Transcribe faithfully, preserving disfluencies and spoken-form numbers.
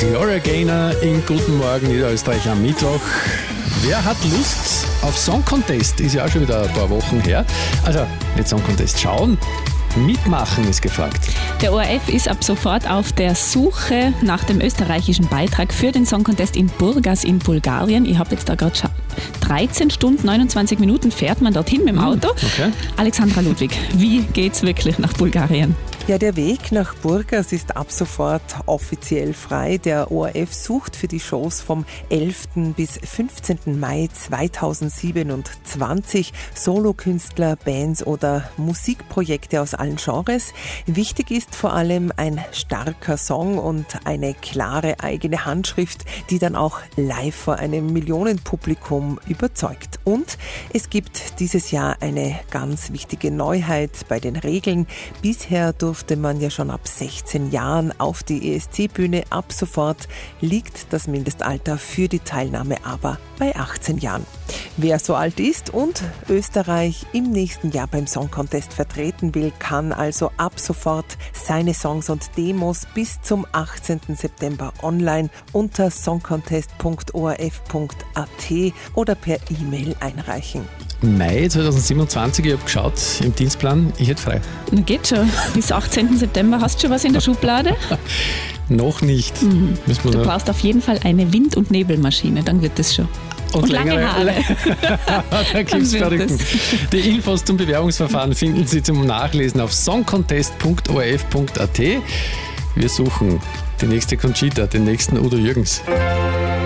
Gloria Gaynor in Guten Morgen Niederösterreich am Mittwoch. Wer hat Lust auf Song Contest? Ist ja auch schon wieder ein paar Wochen her. Also nicht Song Contest schauen, mitmachen ist gefragt. Der O R F ist ab sofort auf der Suche nach dem österreichischen Beitrag für den Song Contest in Burgas in Bulgarien. Ich habe jetzt da gerade dreizehn Stunden, neunundzwanzig Minuten fährt man dorthin mit dem Auto. Okay. Alexandra Ludwig, wie geht's wirklich nach Bulgarien? Ja, der Weg nach Burgas ist ab sofort offiziell frei. Der O R F sucht für die Shows vom elften bis fünfzehnten Mai zweitausendsiebenundzwanzig Solokünstler, Bands oder Musikprojekte aus allen Genres. Wichtig ist vor allem ein starker Song und eine klare eigene Handschrift, die dann auch live vor einem Millionenpublikum überzeugt. Und es gibt dieses Jahr eine ganz wichtige Neuheit bei den Regeln. Bisher durfte man ja schon ab sechzehn Jahren auf die E S C-Bühne. Ab sofort liegt das Mindestalter für die Teilnahme aber bei achtzehn Jahren. Wer so alt ist und Österreich im nächsten Jahr beim Song Contest vertreten will, kann also ab sofort seine Songs und Demos bis zum achtzehnten September online unter songcontest punkt o r f punkt a t oder per E-Mail einreichen. Mai zweitausendsiebenundzwanzig, ich habe geschaut im Dienstplan, ich hätte frei. Na geht schon. Bis achtzehnten September hast du schon was in der Schublade? Noch nicht. Mhm. Müssen wir Du noch- brauchst auf jeden Fall eine Wind- und Nebelmaschine, dann wird das schon. Und, lange längere- Haare. Da gibt's Dann wird Verrückten. Die Infos zum Bewerbungsverfahren finden Sie zum Nachlesen auf songcontest punkt o r f punkt a t. Wir suchen die nächste Conchita, den nächsten Udo Jürgens.